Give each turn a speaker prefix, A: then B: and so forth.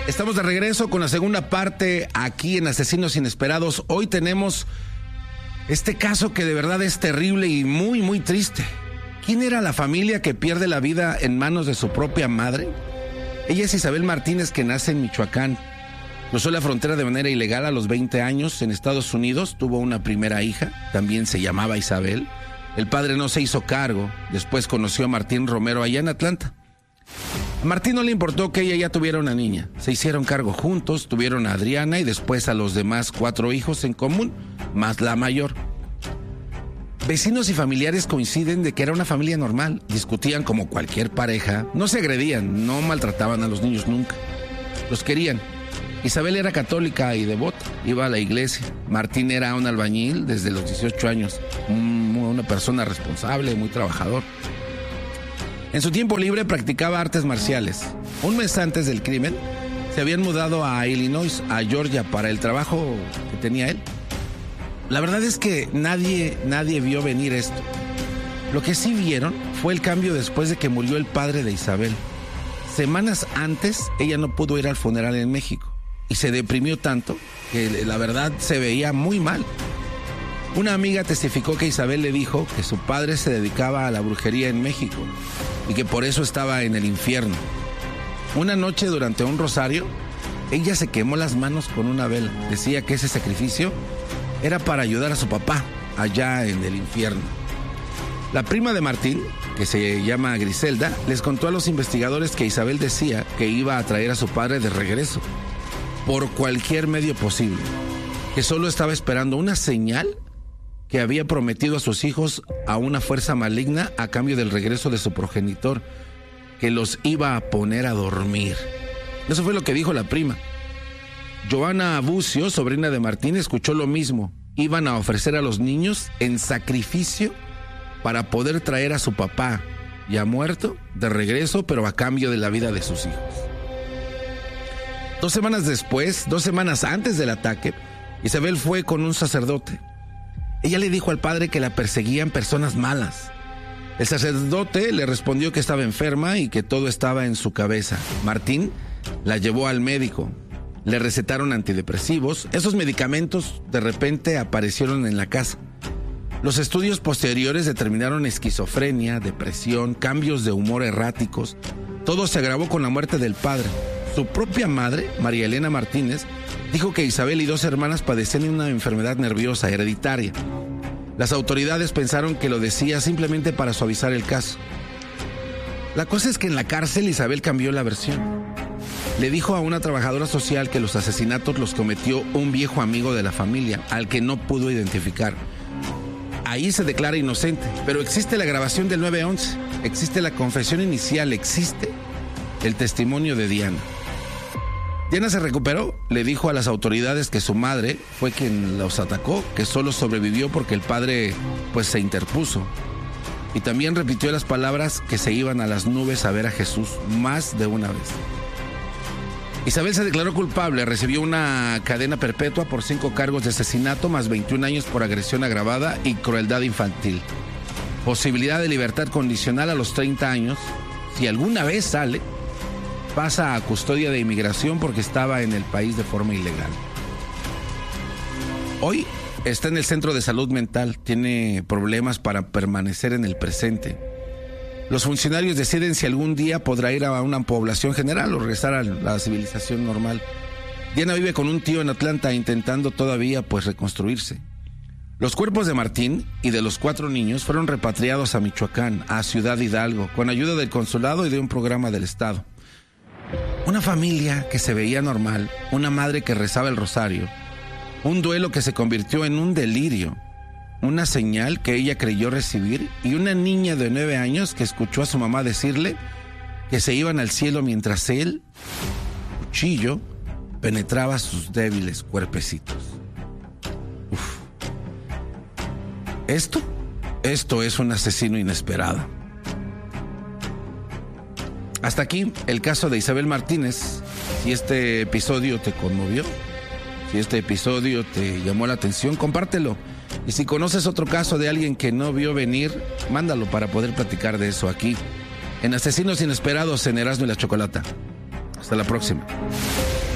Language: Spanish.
A: Estamos de regreso con la segunda parte aquí en Asesinos Inesperados. Hoy tenemos este caso que de verdad es terrible y muy, muy triste. ¿Quién era la familia que pierde la vida en manos de su propia madre? Ella es Isabel Martínez, que nace en Michoacán. Cruzó la frontera de manera ilegal a los 20 años en Estados Unidos. Tuvo una primera hija, también se llamaba Isabel. El padre no se hizo cargo. Después conoció a Martín Romero allá en Atlanta. A Martín no le importó que ella ya tuviera una niña. Se hicieron cargo juntos, tuvieron a Adriana y después a los demás 4 hijos en común, más la mayor. Vecinos y familiares coinciden de que era una familia normal. Discutían como cualquier pareja, no se agredían, no maltrataban a los niños nunca. Los querían. Isabel era católica y devota, iba a la iglesia. Martín era un albañil desde los 18 años, una persona responsable, muy trabajador. En su tiempo libre practicaba artes marciales. Un mes antes del crimen, se habían mudado a Illinois, a Georgia, para el trabajo que tenía él. La verdad es que nadie vio venir esto. Lo que sí vieron fue el cambio después de que murió el padre de Isabel. Semanas antes, ella no pudo ir al funeral en México y se deprimió tanto que la verdad se veía muy mal. Una amiga testificó que Isabel le dijo que su padre se dedicaba a la brujería en México y que por eso estaba en el infierno. Una noche durante un rosario, ella se quemó las manos con una vela. Decía que ese sacrificio era para ayudar a su papá allá en el infierno. La prima de Martín, que se llama Griselda, les contó a los investigadores que Isabel decía que iba a traer a su padre de regreso por cualquier medio posible, que solo estaba esperando una señal que había prometido a sus hijos a una fuerza maligna a cambio del regreso de su progenitor, que los iba a poner a dormir. Eso fue lo que dijo la prima. Joana Bucio, sobrina de Martín, escuchó lo mismo. Iban a ofrecer a los niños en sacrificio para poder traer a su papá, ya muerto, de regreso, pero a cambio de la vida de sus hijos. 2 semanas después, 2 semanas antes del ataque, Isabel fue con un sacerdote. Ella le dijo al padre que la perseguían personas malas. El sacerdote le respondió que estaba enferma y que todo estaba en su cabeza. Martín la llevó al médico. Le recetaron antidepresivos. Esos medicamentos de repente aparecieron en la casa. Los estudios posteriores determinaron esquizofrenia, depresión, cambios de humor erráticos. Todo se agravó con la muerte del padre. Su propia madre, María Elena Martínez, dijo que Isabel y 2 hermanas padecían una enfermedad nerviosa hereditaria. Las autoridades pensaron que lo decía simplemente para suavizar el caso. La cosa es que en la cárcel Isabel cambió la versión. Le dijo a una trabajadora social que los asesinatos los cometió un viejo amigo de la familia, al que no pudo identificar. Ahí se declara inocente, pero existe la grabación del 911, existe la confesión inicial, existe el testimonio de Diana. Diana se recuperó, le dijo a las autoridades que su madre fue quien los atacó, que solo sobrevivió porque el padre pues se interpuso. Y también repitió las palabras que se iban a las nubes a ver a Jesús más de una vez. Isabel se declaró culpable, recibió una cadena perpetua por 5 cargos de asesinato más 21 años por agresión agravada y crueldad infantil. Posibilidad de libertad condicional a los 30 años. Si alguna vez sale, pasa a custodia de inmigración porque estaba en el país de forma ilegal. Hoy está en el centro de salud mental, tiene problemas para permanecer en el presente. Los funcionarios deciden si algún día podrá ir a una población general o regresar a la civilización normal. Diana vive con un tío en Atlanta intentando todavía reconstruirse. Los cuerpos de Martín y de los 4 niños fueron repatriados a Michoacán, a Ciudad Hidalgo, con ayuda del consulado y de un programa del Estado. Una familia que se veía normal, una madre que rezaba el rosario, un duelo que se convirtió en un delirio, una señal que ella creyó recibir y una niña de 9 años que escuchó a su mamá decirle que se iban al cielo mientras él, cuchillo, penetraba sus débiles cuerpecitos. Uf. Esto es un asesino inesperado. Hasta aquí el caso de Isabel Martínez. Si este episodio te conmovió, si este episodio te llamó la atención, compártelo. Y si conoces otro caso de alguien que no vio venir, mándalo para poder platicar de eso aquí, en Asesinos Inesperados en Erasmo y la Chocolata. Hasta la próxima.